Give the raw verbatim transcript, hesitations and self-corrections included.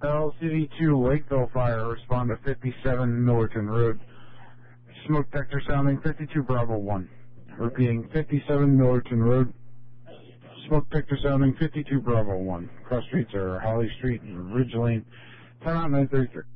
L C D two Lakeville Fire, respond to fifty-seven Millerton Road. Smoke detector sounding fifty-two Bravo one. Repeating, fifty-seven Millerton Road. Smoke detector sounding fifty-two Bravo one. Cross streets are Holly Street and Ridge Lane. Time out nine thirty-three.